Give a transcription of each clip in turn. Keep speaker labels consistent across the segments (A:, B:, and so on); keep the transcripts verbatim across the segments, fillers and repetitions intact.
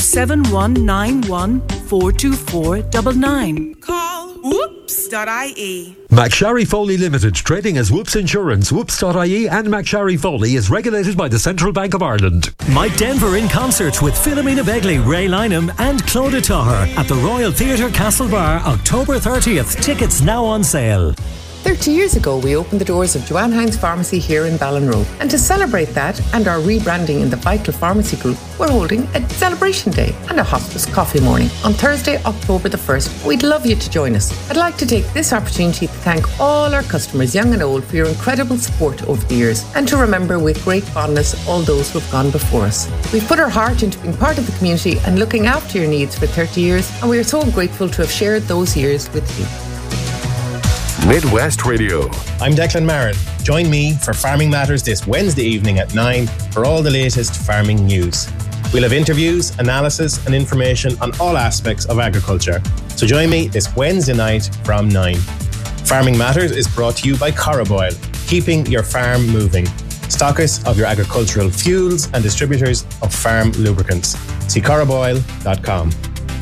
A: seven one nine one, four two four nine nine.
B: Call whoops dot I E.
C: McSharry Foley Limited, trading as Whoops Insurance, whoops dot I E and McSharry Foley is regulated by the Central Bank of Ireland.
D: Mike Denver in concert with Philomena Begley, Ray Lynham and Claude Taher at the Royal Theatre Castlebar, October thirtieth. Tickets now on sale.
E: thirty years ago, we opened the doors of Joanne Hines Pharmacy here in Ballinrobe. And to celebrate that and our rebranding in the Vital Pharmacy Group, we're holding a celebration day and a hospice coffee morning on Thursday, October the first. We'd love you to join us. I'd like to take this opportunity to thank all our customers, young and old, for your incredible support over the years, and to remember with great fondness all those who have gone before us. We've put our heart into being part of the community and looking after your needs for thirty years, and we are so grateful to have shared those years with you.
F: Midwest Radio.
G: I'm Declan Marin. Join me for Farming Matters this Wednesday evening at nine for all the latest farming news. We'll have interviews, analysis and information on all aspects of agriculture. So join me this Wednesday night from nine. Farming Matters is brought to you by Coroboil, keeping your farm moving. Stockists of your agricultural fuels and distributors of farm lubricants. See coroboil dot com.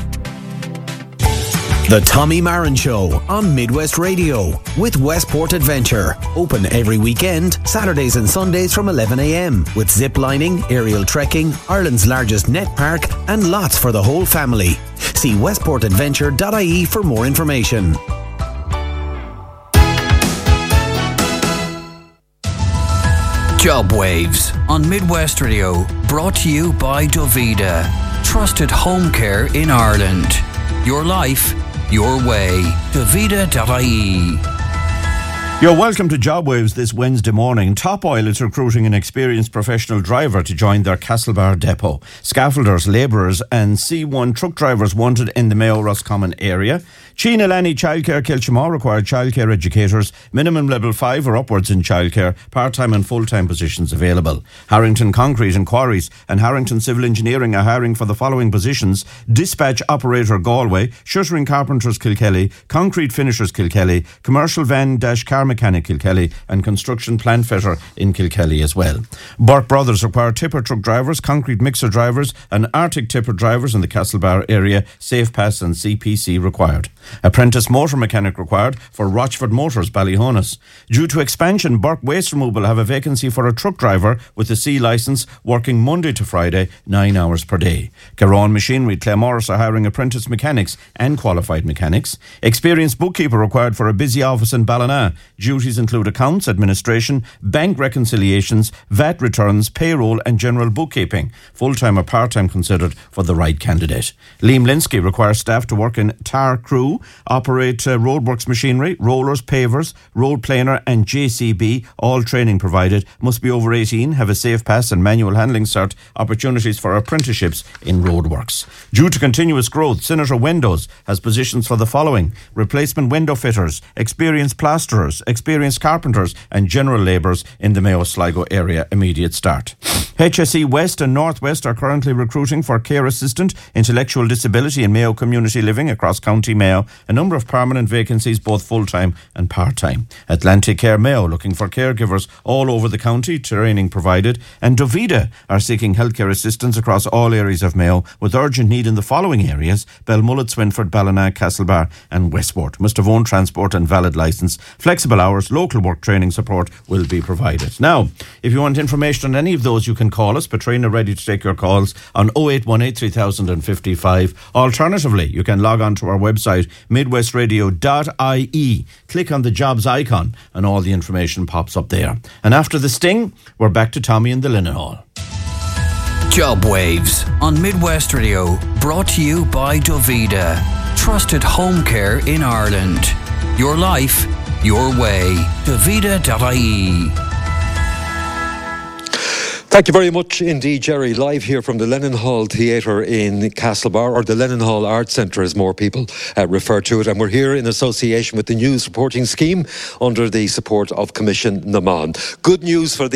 H: The Tommy Marin Show on Midwest Radio with Westport Adventure. Open every weekend, Saturdays and Sundays from eleven a.m. with zip lining, aerial trekking, Ireland's largest net park and lots for the whole family. See westport adventure dot I E for more information.
I: Job Waves on Midwest Radio, brought to you by Dovida. Trusted home care in Ireland. Your life, your way. Dovida dot I E.
J: You're welcome to Job Waves this Wednesday morning. Top Oil is recruiting an experienced professional driver to join their Castlebar depot. Scaffolders, labourers and C one truck drivers wanted in the Mayo Roscommon area. China Lani Childcare Kilchamaw required childcare educators, minimum level five or upwards in childcare, part-time and full-time positions available. Harrington Concrete and Quarries and Harrington Civil Engineering are hiring for the following positions: dispatch operator Galway, shuttering carpenters Kilkelly, concrete finishers Kilkelly, commercial van dash car mechanic Kilkelly and construction plant fitter in Kilkelly as well. Burke Brothers require tipper truck drivers, concrete mixer drivers and Arctic tipper drivers in the Castlebar area, safe pass and C P C required. Apprentice motor mechanic required for Rochford Motors, Ballyhonus. Due to expansion, Burke Waste Removal have a vacancy for a truck driver with a C licence working Monday to Friday, nine hours per day. Caron Machinery, Claremorris are hiring apprentice mechanics and qualified mechanics. Experienced bookkeeper required for a busy office in Ballina. Duties include accounts, administration, bank reconciliations, V A T returns, payroll and general bookkeeping. Full-time or part-time considered for the right candidate. Liam Linsky requires staff to work in tar crew, operate uh, roadworks machinery, rollers, pavers, road planer and J C B, all training provided, must be over eighteen, have a safe pass and manual handling cert, opportunities for apprenticeships in roadworks. Due to continuous growth, Senator Windows has positions for the following: replacement window fitters, experienced plasterers, experienced carpenters and general labourers in the Mayo Sligo area, immediate start. H S E West and North West are currently recruiting for care assistant, intellectual disability and Mayo community living across County Mayo, a number of permanent vacancies both full-time and part-time. Atlantic Care Mayo looking for caregivers all over the county, training provided, and Dovida are seeking healthcare assistance across all areas of Mayo with urgent need in the following areas: Belmullet, Swinford, Ballina, Castlebar and Westport. Must have own transport and valid licence. Flexible hours, local work training support will be provided. Now, if you want information on any of those, you can call us. Petrina ready to take your calls on oh eight one eight, three thousand fifty-five. Alternatively, you can log on to our website midwest radio dot I E. Click on the jobs icon and all the information pops up there. And after the sting, we're back to Tommy in the Linen Hall.
I: Job Waves on Midwest Radio, brought to you by Dovida. Trusted home care in Ireland. Your life, your way. Dovida dot I E.
C: Thank you very much indeed, Jerry. Live here from the Lennon Hall Theatre in Castlebar, or the Lennon Hall Arts Centre as more people uh, refer to it. And we're here in association with the News Reporting Scheme under the support of Commission Naman. Good news for the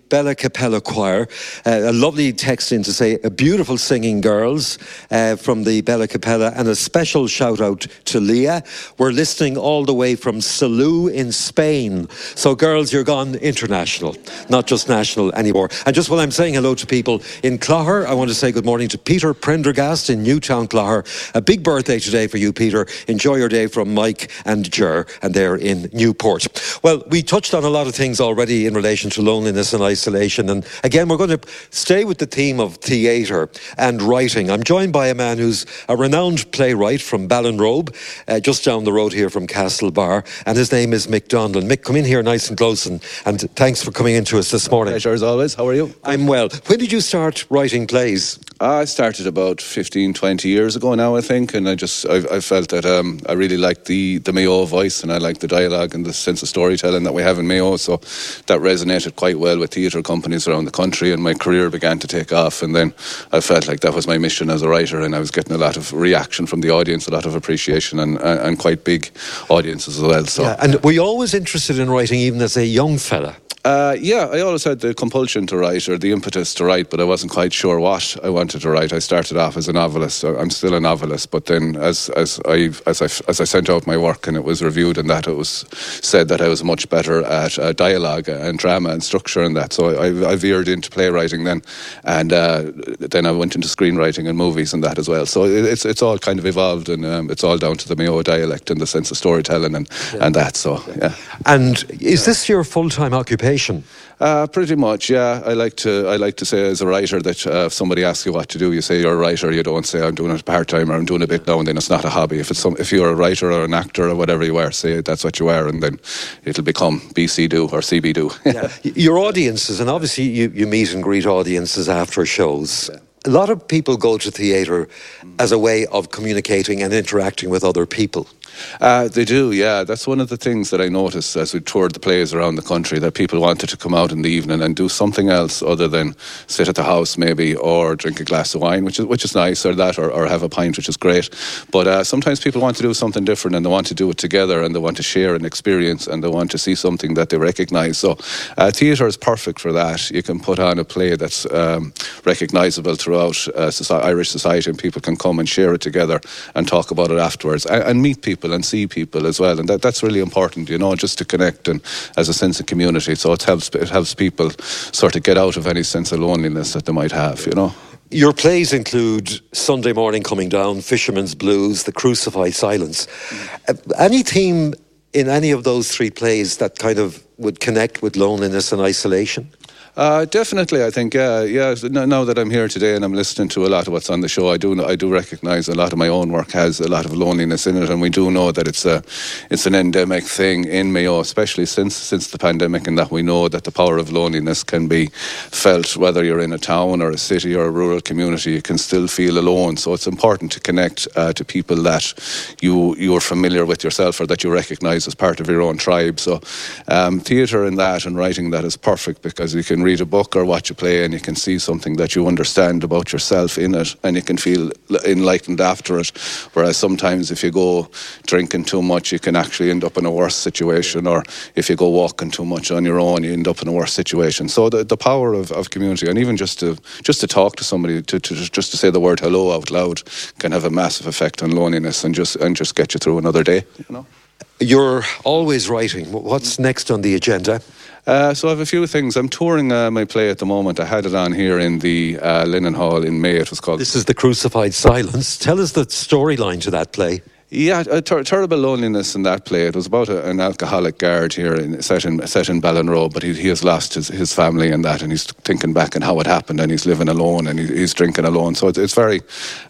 C: Bella Capella Choir. Uh, a lovely text in to say, a beautiful singing girls uh, from the Bella Capella, and a special shout out to Leah. We're listening all the way from Salou in Spain. So girls, you're gone international, not just national anymore. And just while I'm saying hello to people in Clogher, I want to say good morning to Peter Prendergast in Newtown, Clogher. A big birthday today for you, Peter. Enjoy your day from Mike and Ger, and they're in Newport. Well, we touched on a lot of things already in relation to loneliness and isolation, and again we're going to stay with the theme of theatre and writing. I'm joined by a man who's a renowned playwright from Ballinrobe, uh, just down the road here from Castlebar, and his name is Mick Donlan. Mick, come in here nice and close, and, and thanks for coming in to us this morning.
F: Pleasure as always. How are you?
C: I'm well. When did you start writing plays?
F: I started about fifteen, twenty years ago now, I think, and I just I, I felt that um, I really liked the, the Mayo voice, and I liked the dialogue and the sense of storytelling that we have in Mayo, so that resonated quite well with theatre companies around the country, and my career began to take off, and then I felt like that was my mission as a writer, and I was getting a lot of reaction from the audience, a lot of appreciation, and, and, and quite big audiences as well. So,
C: yeah, and were you always interested in writing even as a young fella?
F: Uh, yeah, I always had the compulsion to write, or the impetus to write, but I wasn't quite sure what I wanted to write. I started off as a novelist. So I'm still a novelist, but then as as I as I as I sent out my work and it was reviewed, and that it was said that I was much better at uh, dialogue and drama and structure and that. So I, I veered into playwriting then, and uh, then I went into screenwriting and movies and that as well. So it's it's all kind of evolved, and um, it's all down to the Mayo dialect and the sense of storytelling and yeah. and that. So yeah.
C: And is this your full-time occupation?
F: Uh, pretty much, yeah. I like to I like to say as a writer that uh, if somebody asks you what to do, you say you're a writer. You don't say I'm doing it part-time or I'm doing a bit now and then. It's not a hobby. If it's some, if you're a writer or an actor or whatever you are, say that's what you are, and then it'll become B C do or C B do.
C: Yeah. Your audiences, and obviously you, you meet and greet audiences after shows. Yeah. A lot of people go to theatre as a way of communicating and interacting with other people.
F: Uh, they do, yeah. That's one of the things that I noticed as we toured the plays around the country, that people wanted to come out in the evening and do something else other than sit at the house maybe, or drink a glass of wine, which is which is nice, or that, or, or have a pint, which is great. But uh, sometimes people want to do something different, and they want to do it together, and they want to share an experience, and they want to see something that they recognise. So uh, theatre is perfect for that. You can put on a play that's um, recognisable throughout uh, society, Irish society, and people can come and share it together and talk about it afterwards, and, and meet people and see people as well, and that, that's really important, you know, just to connect and as a sense of community. So it helps it helps people sort of get out of any sense of loneliness that they might have, you know.
C: Your plays include Sunday Morning Coming Down, Fisherman's Blues, The Crucified Silence. Uh, any theme in any of those three plays that kind of would connect with loneliness and isolation?
F: Uh, definitely, I think, yeah, yeah. Now that I'm here today and I'm listening to a lot of what's on the show, I do, I do recognise a lot of my own work has a lot of loneliness in it, and we do know that it's a, it's an endemic thing in Mayo, especially since since the pandemic, and that we know that the power of loneliness can be felt whether you're in a town or a city or a rural community. You can still feel alone, so it's important to connect uh, to people that you you're familiar with yourself, or that you recognise as part of your own tribe. So um, theatre and that and writing that is perfect, because you can read a book or watch a play and you can see something that you understand about yourself in it, and you can feel enlightened after it. Whereas sometimes if you go drinking too much, you can actually end up in a worse situation, or if you go walking too much on your own, you end up in a worse situation. So the, the power of, of community, and even just to just to talk to somebody, to, to just to say the word hello out loud, can have a massive effect on loneliness and just and just get you through another day, you know.
C: You're always writing. What's next on the agenda?
F: Uh, so I have a few things. I'm touring uh, my play at the moment. I had it on here in the uh, Linen Hall in May. It was called...
C: This is The Crucified Silence. Tell us the storyline to that play.
F: Yeah, a ter- terrible loneliness in that play. It was about a, an alcoholic guard here in, set in set in Ballinrobe, but he, he has lost his, his family and that, and he's thinking back on how it happened, and he's living alone, and he, he's drinking alone. So it's, it's very,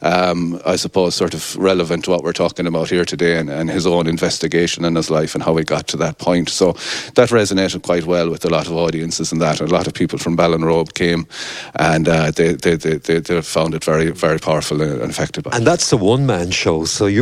F: um, I suppose, sort of relevant to what we're talking about here today, and, and his own investigation in his life and how he got to that point. So that resonated quite well with a lot of audiences and that. And a lot of people from Ballinrobe came, and uh, they, they, they, they, they found it very, very powerful and effective.
C: And that's the one-man show, so you're out there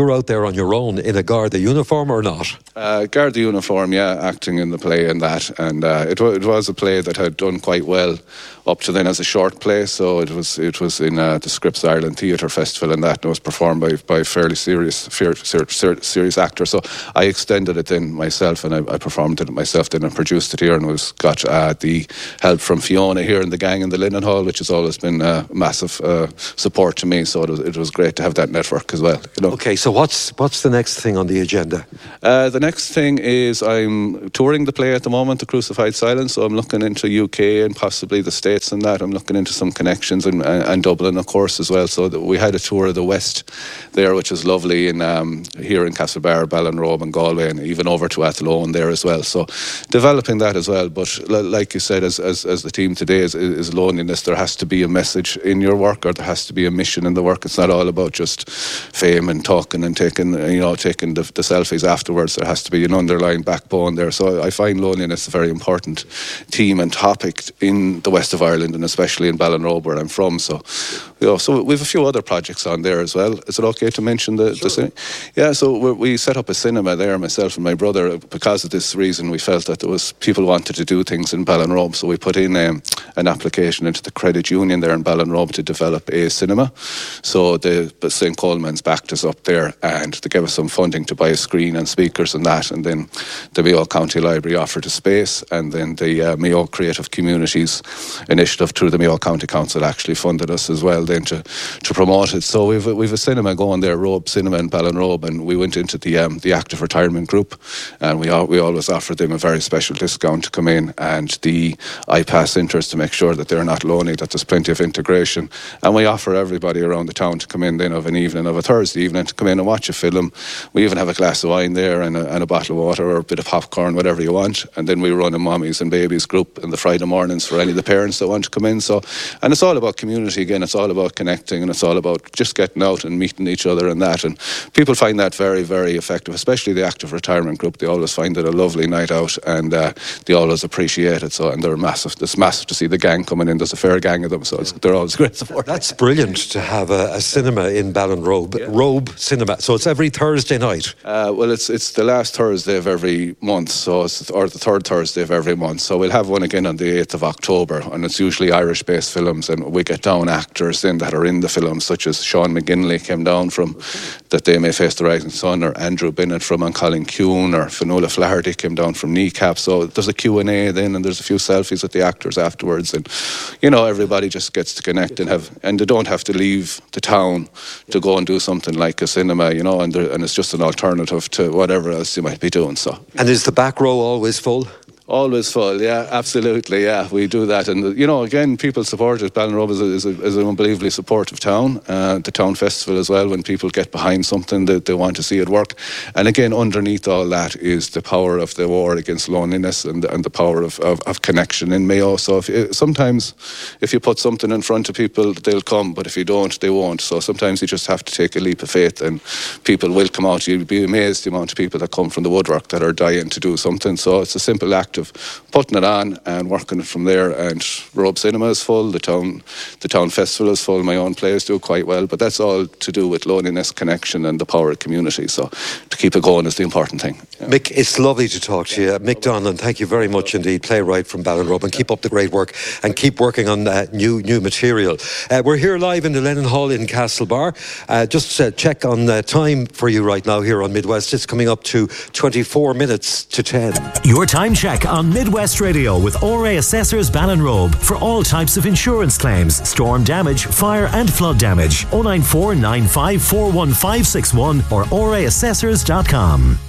C: on your own in a Garda uniform or not?
F: Uh, Garda uniform, yeah, acting in the play and that. And uh, it, w- it was a play that had done quite well up to then as a short play. So it was it was in uh, the Scripps Ireland Theatre Festival and that. And it was performed by, by fairly serious fair, ser, ser, serious actors. So I extended it then myself and I, I performed it myself then and produced it here. And we've got uh, the help from Fiona here in the gang in the Linen Hall, which has always been uh, massive uh, support to me. So it was, it was great to have that network as well. You know?
C: Okay, so what's what's the next thing on the agenda?
F: Uh, the next thing is I'm touring the play at the moment, The Crucified Silence. So I'm looking into U K and possibly the States and that. I'm looking into some connections and, and, and Dublin, of course, as well. So that we had a tour of the West there, which is lovely, in um, here in Castlebar, Ballinrobe and Galway, and even over to Athlone there as well. So developing that as well. But like you said, as as, as the team today is, is loneliness. There has to be a message in your work, or there has to be a mission in the work. It's not all about just fame and talking and taking, you know, taking the, the selfies afterwards. There has to be an underlying backbone there. So I find loneliness a very important theme and topic in the west of Ireland, and especially in Ballinrobe, where I'm from. So, you know, so we have a few other projects on there as well. Is it okay to mention the, sure. the cinema? Yeah, so we, we set up a cinema there, myself and my brother. Because of this reason, we felt that there was people wanted to do things in Ballinrobe, so we put in um, an application into the credit union there in Ballinrobe to develop a cinema. So the Saint Coleman's backed us up there, and they gave us some funding to buy a screen and speakers and that, and then the Mayo County Library offered a space, and then the uh, Mayo Creative Communities initiative through the Mayo County Council actually funded us as well then to, to promote it. So we've we've a cinema going there, Robe Cinema in Ballinrobe, and we went into the um, the active retirement group, and we all, we always offered them a very special discount to come in, and the I PASS interest to make sure that they're not lonely, that there's plenty of integration, and we offer everybody around the town to come in then of an evening, of a Thursday evening, to come in and watch a film. We even have a glass of wine there and a, and a bottle of water or a bit of popcorn, whatever you want, and then we run a mommies and babies group in the Friday mornings for any of the parents that want to come in. So, and it's all about community again, it's all about connecting, and it's all about just getting out and meeting each other and that, and people find that very, very effective, especially the active retirement group. They always find it a lovely night out, and uh, they always appreciate it. So, and they're massive. It's massive to see the gang coming in. There's a fair gang of them, so it's, they're always great support.
C: That's brilliant to have a, a cinema in Ballinrobe, yeah. Robe Cinema. So it's every Thursday night.
F: Uh, well, it's it's the last Thursday of every month, so it's or the third Thursday of every month. So we'll have one again on the eighth of October, and it's usually Irish-based films, and we get down actors in that are in the films, such as Sean McGinley came down from That They May Face the Rising Sun, or Andrew Bennett from Colin Kuhn, or Fionnuala Flaherty came down from Kneecap. So there's a Q and A then, and there's a few selfies with the actors afterwards, and you know, everybody just gets to connect and have, and they don't have to leave the town to go and do something like a cinema, you know, and and it's just an alternative to whatever else you might be doing. So,
C: and is the back row always full?
F: Always full, yeah, absolutely, yeah, we do that. And, you know, again, people support it. Ballinrobe is, a, is, a, is an unbelievably supportive town. Uh, the town festival as well, when people get behind something, that they want to see it work. And again, underneath all that is the power of the war against loneliness, and, and the power of, of, of connection in Mayo. So if, sometimes if you put something in front of people, they'll come, but if you don't, they won't. So sometimes you just have to take a leap of faith, and people will come out. You'll be amazed the amount of people that come from the woodwork that are dying to do something. So it's a simple act of putting it on and working it from there. And Robe Cinema is full, the town the town festival is full, my own plays do quite well, but that's all to do with loneliness, connection, and the power of community. So to keep it going is the important thing. Yeah.
C: Mick, it's lovely to talk to you. Mick Donlan, thank you very much indeed, playwright from Ballinrobe, and keep up the great work and keep working on uh, new new material. Uh, we're here live in the Lennon Hall in Castlebar. Uh, just uh, check on the time for you right now here on Midwest. It's coming up to twenty-four minutes to ten.
D: Your time check on Midwest Radio with O R A Assessors Ballinrobe for all types of insurance claims, storm damage, fire and flood damage. oh nine four nine five four one five six one or o r a assessors dot com.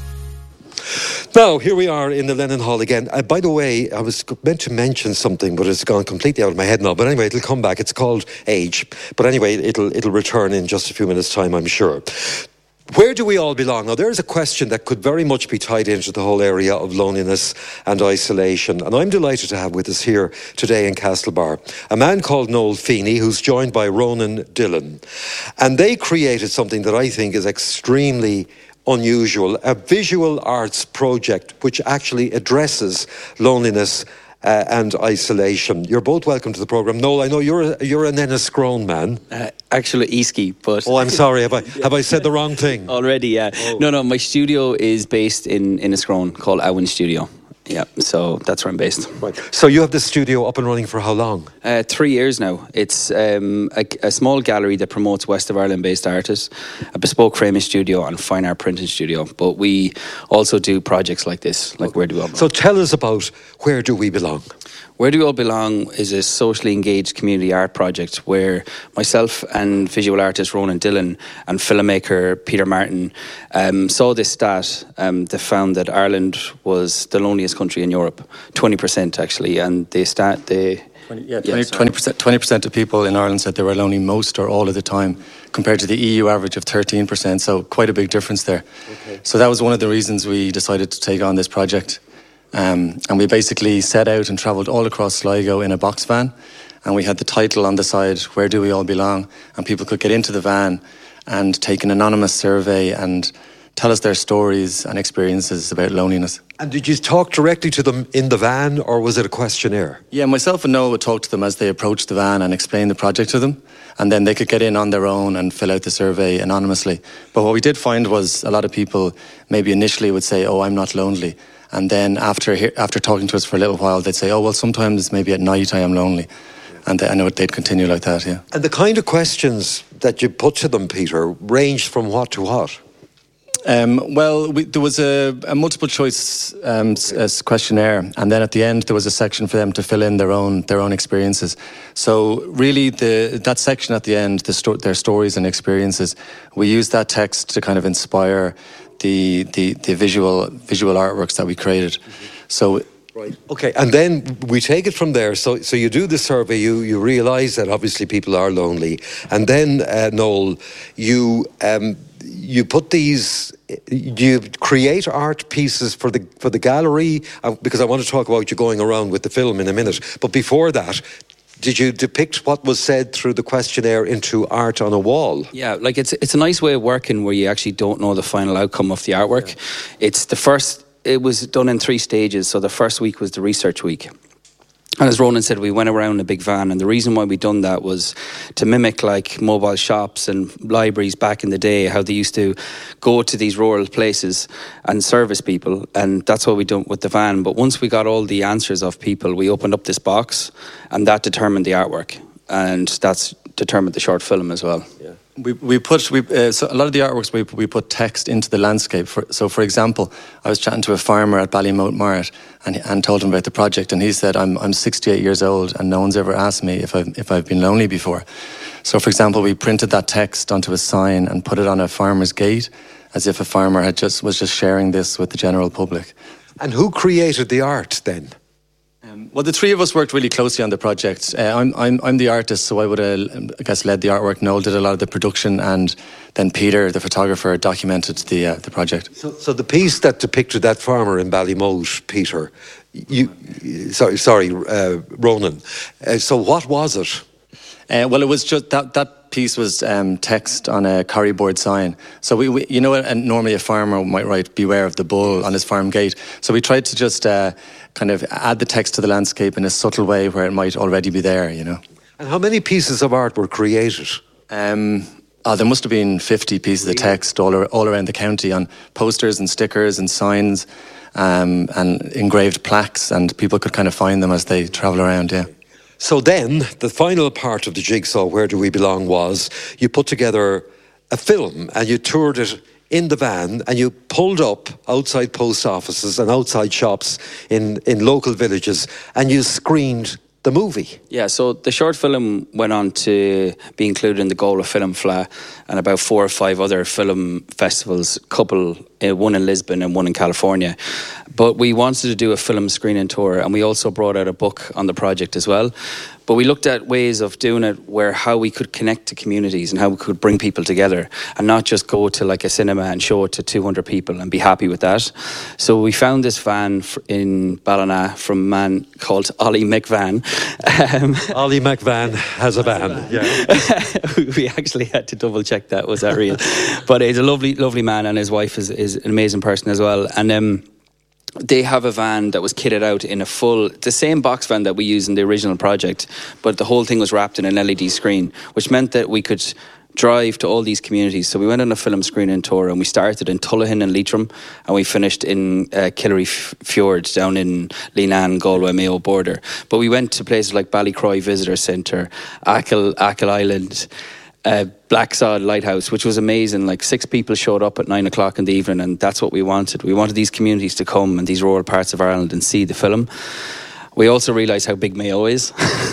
C: Now, here we are in the Lennon Hall again. Uh, by the way, I was meant to mention something, but it's gone completely out of my head now. But anyway, it'll come back. It's called age. But anyway, it'll it'll return in just a few minutes' time, I'm sure. Where do we all belong? Now, there's a question that could very much be tied into the whole area of loneliness and isolation. And I'm delighted to have with us here today in Castlebar a man called Noel Feeney, who's joined by Ronan Dillon. And they created something that I think is extremely unusual, a visual arts project which actually addresses loneliness uh, and isolation. You're both welcome to the programme. Noel, I know you're a, you're an Enniscrone man.
K: Uh, actually, Easky, but...
C: Oh, I'm sorry. Have I, have I said the wrong thing?
K: Already, yeah. Oh. No, no, my studio is based in Enniscrone, called Owen Studio. Yeah, so that's where I'm based.
C: Right. So you have this studio up and running for how long?
K: Uh, three years now. It's um, a, a small gallery that promotes West of Ireland-based artists, a bespoke framing studio and fine art printing studio. But we also do projects like this, like Where Do We All Belong?
C: So tell us about Where Do We Belong?
K: Where Do We All Belong is a socially engaged community art project where myself and visual artist Ronan Dillon and filmmaker Peter Martin um, saw this stat um, that found that Ireland was the loneliest country in Europe, twenty percent actually, and they start they.
L: twenty, yeah, twenty percent. Twenty percent of people in Ireland said they were lonely most or all of the time, compared to the E U average of thirteen percent. So quite a big difference there. Okay. So that was one of the reasons we decided to take on this project. Um, and we basically set out and travelled all across Sligo in a box van, and we had the title on the side, Where Do We All Belong? And people could get into the van and take an anonymous survey and tell us their stories and experiences about loneliness.
C: And did you talk directly to them in the van, or was it a questionnaire?
L: Yeah, myself and Noel would talk to them as they approached the van and explain the project to them, and then they could get in on their own and fill out the survey anonymously. But what we did find was a lot of people maybe initially would say, oh, I'm not lonely. And then after after talking to us for a little while, they'd say, oh, well, sometimes maybe at night I am lonely. And I know they'd continue like that, yeah.
C: And the kind of questions that you put to them, Peter, ranged from what to what?
L: Um, well, we, there was a, a multiple choice um, s- questionnaire, and then at the end there was a section for them to fill in their own their own experiences. So really, the that section at the end, the sto- their stories and experiences, we used that text to kind of inspire the the, the visual visual artworks that we created. Mm-hmm. So.
C: Right. Okay, and then we take it from there. So, so you do the survey. You you realise that obviously people are lonely, and then uh, Noel, you um, you put these. You create art pieces for the for the gallery, uh, because I want to talk about you going around with the film in a minute. But before that, did you depict what was said through the questionnaire into art on a wall?
K: Yeah, like it's it's a nice way of working where you actually don't know the final outcome of the artwork. Yeah. It's the first. It was done in three stages. So the first week was the research week. And as Ronan said, we went around in a big van. And the reason why we done that was to mimic like mobile shops and libraries back in the day, how they used to go to these rural places and service people. And that's what we done with the van. But once we got all the answers of people, we opened up this box, and that determined the artwork. And that's determined the short film as well.
L: Yeah. We we put we uh, so a lot of the artworks we we put text into the landscape. For, so, for example, I was chatting to a farmer at Ballymote Marret and and told him about the project, and he said, "I'm I'm sixty-eight years old, and no one's ever asked me if I've if I've been lonely before." So, for example, we printed that text onto a sign and put it on a farmer's gate, as if a farmer had just was just sharing this with the general public.
C: And who created the art then?
L: Um, well, the three of us worked really closely on the project. Uh, I'm, I'm, I'm the artist, so I would have, I guess, led the artwork. Noel did a lot of the production, and then Peter, the photographer, documented the uh, the project.
C: So, so the piece that depicted that farmer in Ballymote, Peter, you, sorry, sorry, uh, Ronan. Uh, so, what was it?
L: Uh, well, it was just that that piece was um, text on a curry board sign. So we, we you know, and normally a farmer might write "Beware of the bull" on his farm gate. So we tried to just uh, kind of add the text to the landscape in a subtle way where it might already be there, you know.
C: And how many pieces of art were created?
L: Um, oh, there must have been fifty pieces of text all, all around the county on posters and stickers and signs um, and engraved plaques, and people could kind of find them as they travel around, yeah.
C: So then, the final part of the jigsaw, Where Do We Belong, was you put together a film and you toured it in the van, and you pulled up outside post offices and outside shops in, in local villages, and you screened the movie.
K: Yeah, so the short film went on to be included in the Goal of Film Fleadh and about four or five other film festivals, couple, uh, one in Lisbon and one in California. But we wanted to do a film screening tour, and we also brought out a book on the project as well. But we looked at ways of doing it where how we could connect to communities and how we could bring people together and not just go to like a cinema and show it to two hundred people and be happy with that. So we found this van in Ballina from a man called Ollie McVan. Um,
C: Ollie McVan has a van.
K: Yeah. We actually had to double check that, was that real? But he's a lovely, lovely man, and his wife is, is an amazing person as well. And um, they have a van that was kitted out in a full, the same box van that we used in the original project, but the whole thing was wrapped in an L E D screen, which meant that we could drive to all these communities. So we went on a film screening tour, and we started in Tullahin and Leitrim, and we finished in uh, Killary F- Fjord down in Leenane, Galway, Mayo border. But we went to places like Ballycroy Visitor Centre, Achill, Achill Island, uh, Blacksod Lighthouse, which was amazing. Like six people showed up at nine o'clock in the evening, and that's what we wanted. We wanted these communities to come in these rural parts of Ireland and see the film. We also realised how big Mayo is.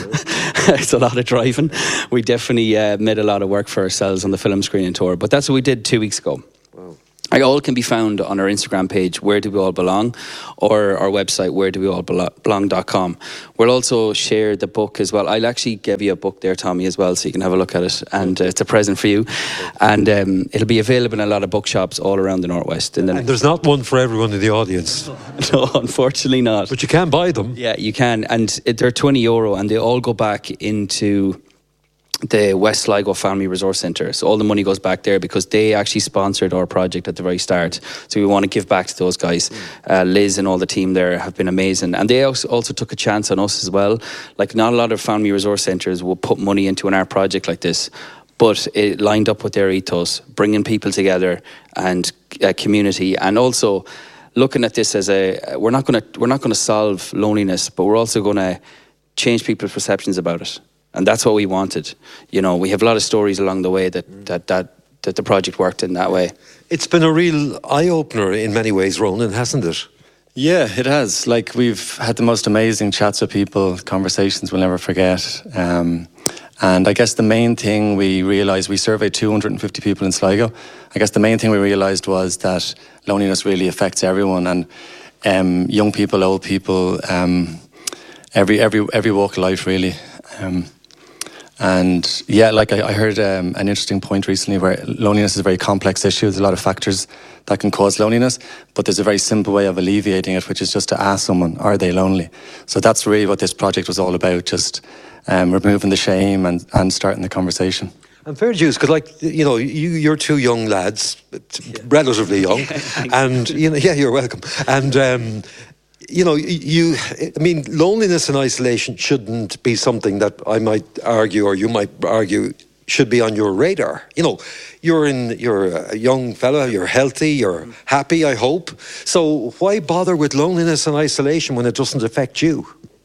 K: It's a lot of driving. We definitely uh, made a lot of work for ourselves on the film screening tour. But that's what we did two weeks ago. Wow. It all can be found on our Instagram page, Where Do We All Belong, or our website, where do we all belong dot com. We'll also share the book as well. I'll actually give you a book there, Tommy, as well, so you can have a look at it. And uh, it's a present for you. And um, it'll be available in a lot of bookshops all around the Northwest. In the
C: and there's not one for everyone in the audience.
K: No, unfortunately not.
C: But you can buy them.
K: Yeah, you can. And they're twenty euro, and they all go back into the West Sligo Family Resource Centre. So all the money goes back there because they actually sponsored our project at the very start. So we want to give back to those guys. Uh, Liz and all the team there have been amazing. And they also, also took a chance on us as well. Like, not a lot of family resource centres will put money into an art project like this, but it lined up with their ethos, bringing people together and uh, community, and also looking at this as a, we're not going to we're not going to solve loneliness, but we're also going to change people's perceptions about it. And that's what we wanted. You know, we have a lot of stories along the way that, that, that, that the project worked in that way.
C: It's been a real eye-opener in many ways, Ronan, hasn't it?
L: Yeah, it has. Like, we've had the most amazing chats with people, conversations we'll never forget. Um, and I guess the main thing we realised, we surveyed two hundred fifty people in Sligo. I guess the main thing we realised was that loneliness really affects everyone, and um, young people, old people, um, every every every walk of life, really. Um, And yeah, like I, I heard um, an interesting point recently where loneliness is a very complex issue. There's a lot of factors that can cause loneliness, but there's a very simple way of alleviating it, which is just to ask someone, are they lonely? So that's really what this project was all about, just um, removing the shame and, and starting the conversation.
C: And fair dues, because, like, you know, you, you're two young lads, yeah. relatively young, and, you know, yeah, you're welcome. And, um, you know, you, I mean, loneliness and isolation shouldn't be something that I might argue, or you might argue, should be on your radar. You know, you're in, you're a young fella, you're healthy, you're happy, I hope. So why bother with loneliness and isolation when it doesn't affect you?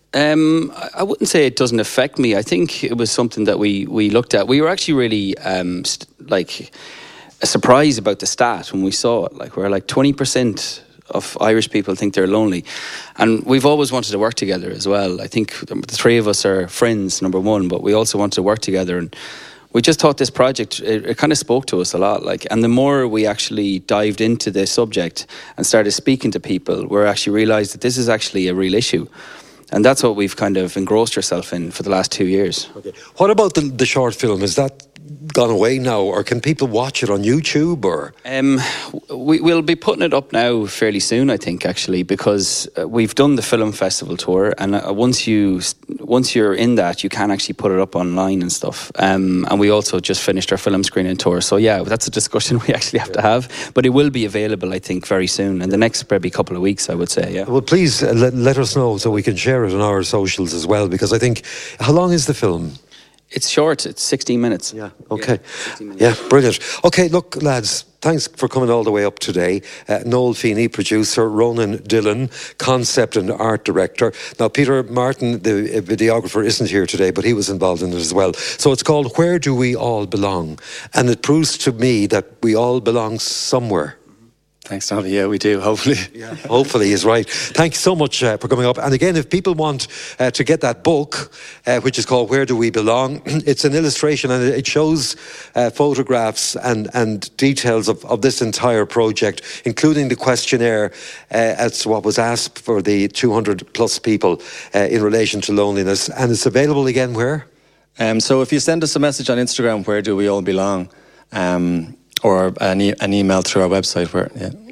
K: Um, I wouldn't say it doesn't affect me. I think it was something that we, we looked at. We were actually really, um, st- like, surprised about the stat when we saw it. Like, we're like twenty percent of Irish people think they're lonely, and we've always wanted to work together as well. I think the three of us are friends, number one, but we also wanted to work together, and we just thought this project, it, it kind of spoke to us a lot. Like, and the more we actually dived into the subject and started speaking to people, we actually realised that this is actually a real issue. And that's what we've kind of engrossed ourselves in for the last two years.
C: Okay. What about the, the short film? Is that gone away now, or can people watch it on YouTube? Or
K: um, we, we'll be putting it up now fairly soon, I think, actually, because uh, we've done the film festival tour, and uh, once you once you're in that, you can actually put it up online and stuff. Um, and we also just finished our film screening tour, so yeah, that's a discussion we actually have to have. But it will be available, I think, very soon, in the next probably couple of weeks, I would say. Yeah.
C: Well, please uh, let, let us know so we can share it on our socials as well, because I think, how long is the film?
K: It's short. It's sixteen minutes.
C: Yeah. Okay. Yeah. yeah brilliant. Okay. Look, lads, thanks for coming all the way up today. Uh, Noel Feeney, producer. Ronan Dillon, concept and art director. Now, Peter Martin, the videographer, isn't here today, but he was involved in it as well. So it's called Where Do We All Belong? And it proves to me that we all belong somewhere.
L: Thanks, Tommy. Yeah, we do, hopefully.
C: Yeah. Hopefully is right. Thank you so much uh, for coming up. And again, if people want uh, to get that book, uh, which is called Where Do We Belong, it's an illustration, and it shows uh, photographs and, and details of, of this entire project, including the questionnaire uh, as what was asked for the two hundred plus people uh, in relation to loneliness. And it's available again where?
L: Um, so if you send us a message on Instagram, Where Do We All Belong? Um, or an, e- an email through our website. Where yeah.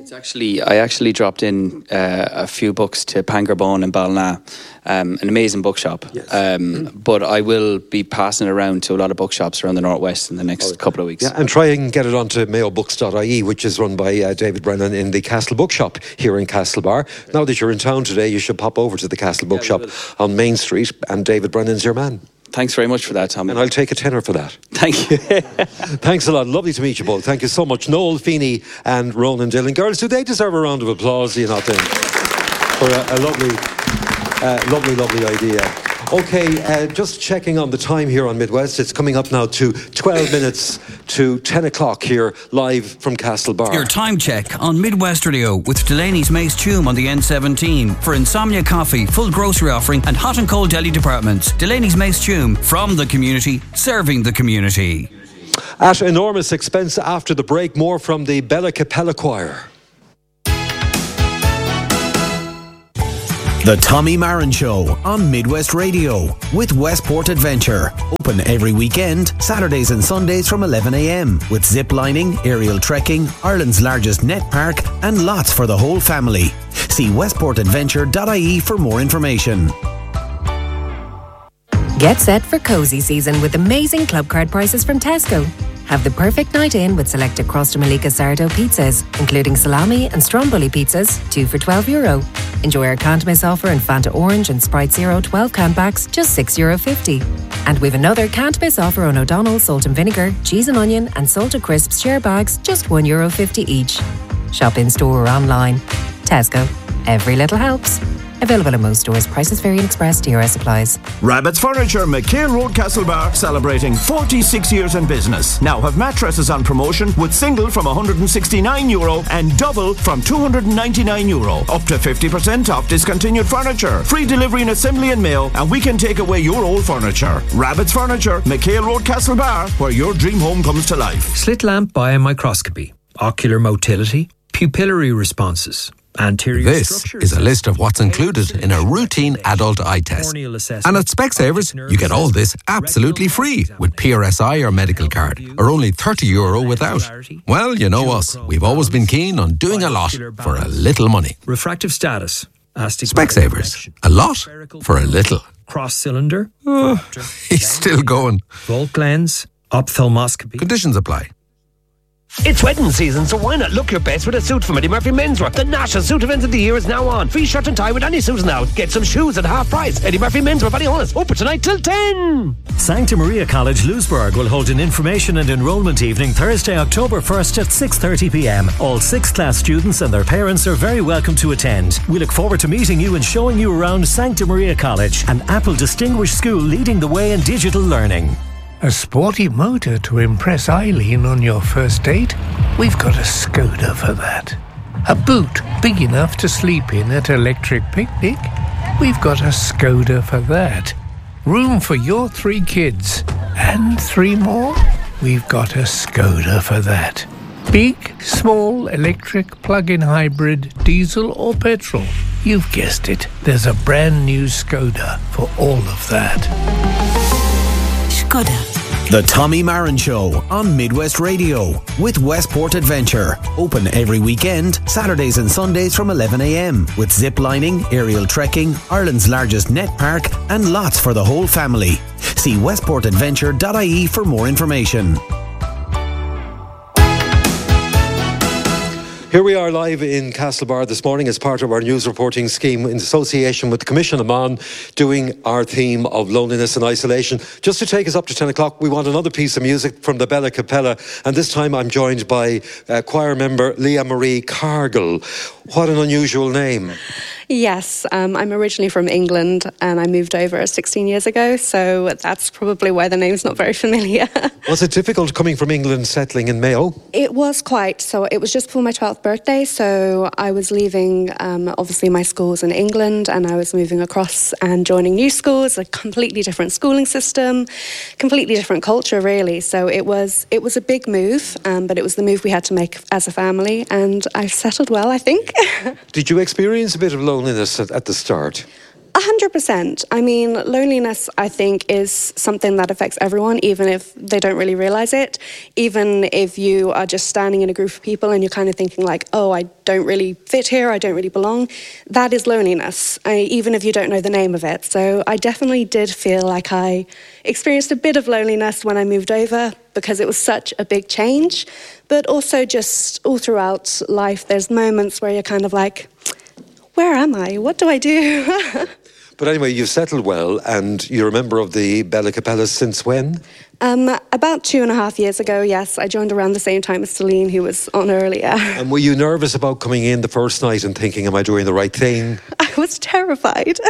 K: It's actually, I actually dropped in uh, a few books to Pangarbone in Ballina, um, an amazing bookshop. Yes. Um, mm. But I will be passing it around to a lot of bookshops around the Northwest in the next oh, couple of weeks.
C: Yeah, and try and get it onto mayo books dot I E, which is run by uh, David Brennan in the Castle Bookshop here in Castlebar. Okay. Now that you're in town today, you should pop over to the Castle Bookshop yeah, on Main Street, and David Brennan's your man.
K: Thanks very much for that, Tommy.
C: And I'll take a tenner for that.
K: Thank you.
C: Thanks a lot. Lovely to meet you both. Thank you so much. Noel Feeney and Ronan Dillon. Girls, do they deserve a round of applause, do you not think? For a, a lovely, uh, lovely, lovely idea. Okay, uh, just checking on the time here on Midwest. It's coming up now to twelve minutes to ten o'clock here, live from Castlebar.
I: Your time check on Midwest Radio with Delaney's Mace Tume on the N seventeen. For insomnia coffee, full grocery offering and hot and cold deli departments. Delaney's Mace Tume, from the community, serving the community.
C: At enormous expense after the break, more from the Bella Capella Choir.
H: The Tommy Marin Show on Midwest Radio with Westport Adventure. Open every weekend, Saturdays and Sundays from eleven a m with zip lining, aerial trekking, Ireland's largest net park and lots for the whole family. See westport adventure dot I E for more information.
M: Get set for cosy season with amazing club card prices from Tesco. Have the perfect night in with selected Crosta Malika sourdough pizzas, including salami and stromboli pizzas, two for twelve euro. Enjoy our can't miss offer in Fanta Orange and Sprite Zero twelve can packs, just six euro fifty. And we've another can't miss offer on O'Donnell's salt and vinegar, cheese and onion and salted crisps share bags, just one euro fifty each. Shop in store or online. Tesco. Every little helps. Available in most stores. Prices vary and express. T R S applies.
J: Rabbit's Furniture, McHale Road, Castlebar, celebrating forty-six years in business. Now have mattresses on promotion with single from one hundred sixty-nine euro and double from two hundred ninety-nine euro. Up to fifty percent off discontinued furniture. Free delivery and assembly and mail, and we can take away your old furniture. Rabbit's Furniture, McHale Road, Castlebar, where your dream home comes to life.
N: Slit lamp biomicroscopy, ocular motility, pupillary responses.
O: This is a list of what's included in a routine adult eye test. And at Specsavers, you get all this absolutely free with P R S I or medical card, or only thirty euro without. Well, you know us. We've always been keen on doing a lot for a little money.
N: Refractive status.
O: Specsavers. A lot for a little.
N: Cross cylinder.
O: Oh, he's still going.
N: Volt lens. Ophthalmoscopy.
O: Conditions apply.
P: It's wedding season, so why not look your best with a suit from Eddie Murphy Menswear? The national suit event of the year is now on. Free shirt and tie with any suit now. Get some shoes at half price. Eddie Murphy Menswear, Ballyhonus, open tonight till ten.
D: Sancta Maria College, Lewisburg will hold an information and enrolment evening Thursday, October first at six thirty p m. All sixth class students and their parents are very welcome to attend. We look forward to meeting you and showing you around Sancta Maria College, an Apple distinguished school leading the way in digital learning.
Q: A sporty motor to impress Eileen on your first date? We've got a Skoda for that. A boot big enough to sleep in at Electric Picnic? We've got a Skoda for that. Room for your three kids and three more? We've got a Skoda for that. Big, small, electric, plug-in hybrid, diesel or petrol? You've guessed it. There's a brand new Skoda for all of that.
H: Skoda. The Tommy Marin Show on Midwest Radio with Westport Adventure. Open every weekend, Saturdays and Sundays from eleven a m with zip lining, aerial trekking, Ireland's largest net park and lots for the whole family. See westport adventure dot I E for more information.
C: Here we are live in Castlebar this morning as part of our news reporting scheme in association with the Commission of Mon, doing our theme of loneliness and isolation. Just to take us up to ten o'clock, we want another piece of music from the Bella Capella, and this time I'm joined by uh, choir member Leah Marie Cargill. What an unusual name.
R: Yes, um, I'm originally from England and I moved over sixteen years ago, so that's probably why the name's not very familiar.
C: Was it difficult coming from England, settling in Mayo?
R: It was quite. So it was just before my twelfth birthday, so I was leaving, um, obviously, my schools in England, and I was moving across and joining new schools, a completely different schooling system, completely different culture, really. So it was it was a big move, um, but it was the move we had to make as a family, and I settled well, I think.
C: Did you experience a bit of loneliness at, at the start?
R: A hundred percent. I mean, loneliness, I think, is something that affects everyone, even if they don't really realise it. Even if you are just standing in a group of people and you're kind of thinking like, oh, I don't really fit here, I don't really belong. That is loneliness, I, even if you don't know the name of it. So I definitely did feel like I experienced a bit of loneliness when I moved over because it was such a big change. But also just all throughout life, there's moments where you're kind of like, where am I? What do I do?
C: But anyway, you've settled well, and you're a member of the Bella Capella since when?
R: Um, about two and a half years ago, yes. I joined around the same time as Celine, who was on earlier.
C: And were you nervous about coming in the first night and thinking, am I doing the right thing?
R: I was terrified.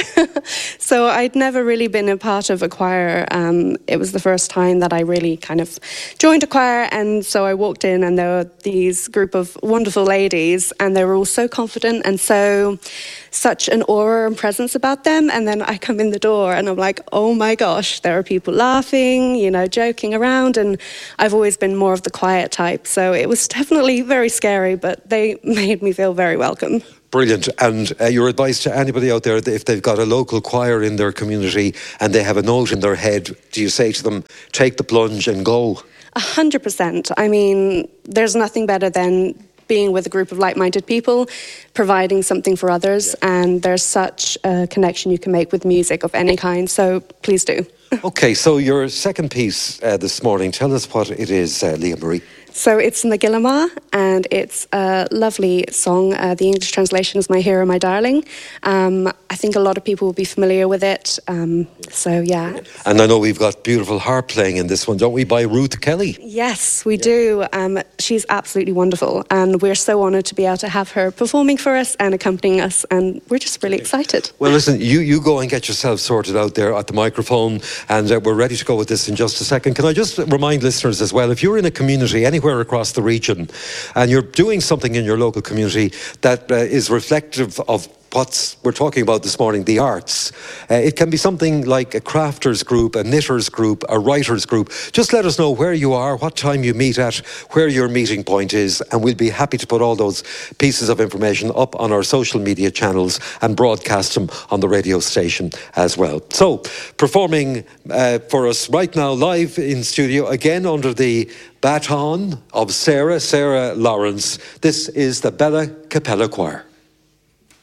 R: So I'd never really been a part of a choir. Um, it was the first time that I really kind of joined a choir, and so I walked in and there were these group of wonderful ladies, and they were all so confident and so such an aura and presence about them. And then I come in the door and I'm like, oh my gosh, there are people laughing, you know, joking around, and I've always been more of the quiet type, so it was definitely very scary, but they made me feel very welcome.
C: Brilliant. And uh, your advice to anybody out there, if they've got a local choir in their community and they have a note in their head, do you say to them, take the plunge and go?
R: A hundred percent. I mean, there's nothing better than being with a group of like-minded people, providing something for others, yeah. And there's such a connection you can make with music of any kind, so please do.
C: Okay, so your second piece uh, this morning, tell us what it is, uh, Leah Marie.
R: So it's Magillama, and it's a lovely song. Uh, the English translation is My Hero, My Darling. Um, I think a lot of people will be familiar with it. Um, so, yeah.
C: And I know we've got beautiful harp playing in this one, don't we, by Ruth Kelly?
R: Yes, we yeah. do. Um, she's absolutely wonderful, and we're so honoured to be able to have her performing for us and accompanying us, and we're just really excited.
C: Well, listen, you, you go and get yourself sorted out there at the microphone, and uh, we're ready to go with this in just a second. Can I just remind listeners as well, if you're in a community anywhere across the region and you're doing something in your local community that uh, is reflective of what we're talking about this morning, the arts. Uh, it can be something like a crafters group, a knitters group, a writers group. Just let us know where you are, what time you meet at, where your meeting point is, and we'll be happy to put all those pieces of information up on our social media channels and broadcast them on the radio station as well. So, performing uh, for us right now live in studio, again under the baton of Sarah, Sarah Lawrence, this is the Bella Capella Choir.